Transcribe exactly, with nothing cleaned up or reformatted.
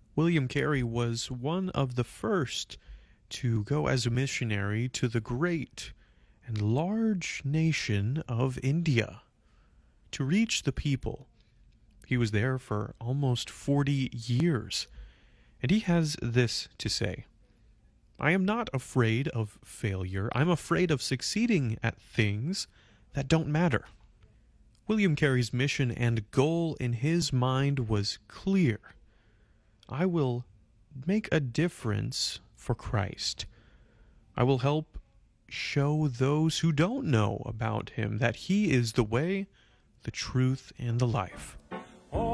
William Carey was one of the first to go as a missionary to the great and large nation of India to reach the people. He was there for almost forty years, and he has this to say: I am not afraid of failure. I'm afraid of succeeding at things that don't matter. William Carey's mission and goal in his mind was clear. I will make a difference for Christ. I will help show those who don't know about him that he is the way, the truth, and the life.